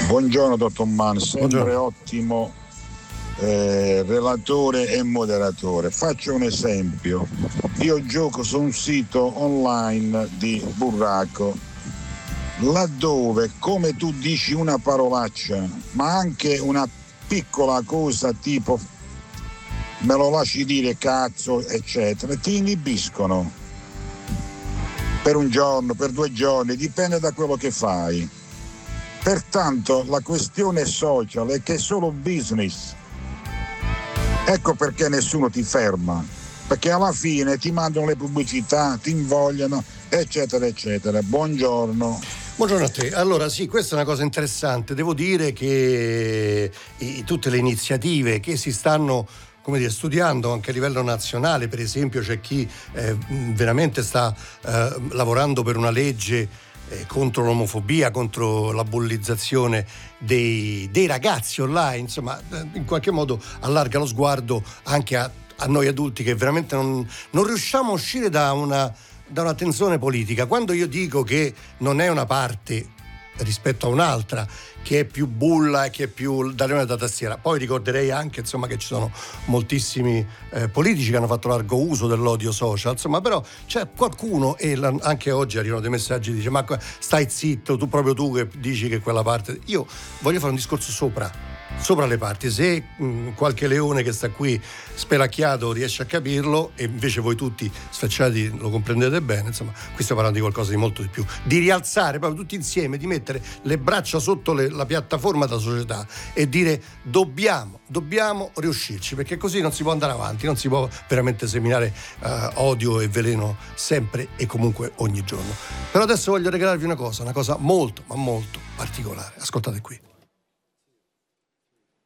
Buongiorno dottor Mann, sempre Buongiorno. ottimo relatore e moderatore. Faccio un esempio: io gioco su un sito online di burraco, laddove, come tu dici una parolaccia, ma anche una piccola cosa tipo me lo lasci dire cazzo eccetera, ti inibiscono per un giorno, per 2 giorni, dipende da quello che fai. Pertanto la questione social è che è solo business. Ecco perché nessuno ti ferma, perché alla fine ti mandano le pubblicità, ti invogliano, eccetera eccetera. Buongiorno. Buongiorno a te. Allora sì, questa è una cosa interessante. Devo dire che tutte le iniziative che si stanno, come dire, studiando anche a livello nazionale, per esempio c'è chi veramente sta lavorando per una legge contro l'omofobia, contro la bullizzazione dei ragazzi online, insomma in qualche modo allarga lo sguardo anche a noi adulti che veramente non riusciamo a uscire da una tensione politica. Quando io dico che non è una parte rispetto a un'altra che è più bulla e che è più da leone da tastiera, poi ricorderei anche insomma che ci sono moltissimi politici che hanno fatto largo uso dell'odio social, insomma, però c'è qualcuno e anche oggi arrivano dei messaggi che dice ma stai zitto, proprio tu che dici che quella parte. Io voglio fare un discorso sopra le parti. Se qualche leone che sta qui spelacchiato riesce a capirlo e invece voi tutti sfacciati lo comprendete bene, insomma qui stiamo parlando di qualcosa di molto di più, di rialzare proprio tutti insieme, di mettere le braccia sotto la piattaforma della società e dire dobbiamo riuscirci, perché così non si può andare avanti, non si può veramente seminare odio e veleno sempre e comunque ogni giorno. Però adesso voglio regalarvi una cosa molto ma molto particolare. Ascoltate qui.